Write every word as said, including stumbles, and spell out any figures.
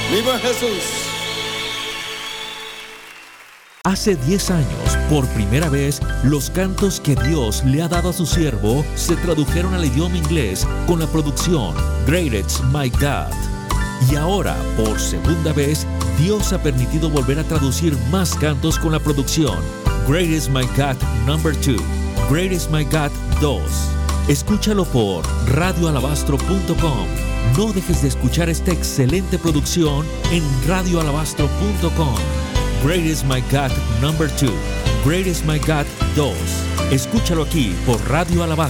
¡Viva Jesús! Hace diez años, por primera vez, los cantos que Dios le ha dado a su siervo se tradujeron al idioma inglés con la producción Great is My God. Y ahora, por segunda vez, Dios ha permitido volver a traducir más cantos con la producción Great is My God number two, Great is My God dos. Escúchalo por radio alabastro punto com. No dejes de escuchar esta excelente producción en radio alabastro punto com. Great is My God number two, Great is My God dos. Escúchalo aquí por Radio Alabastro.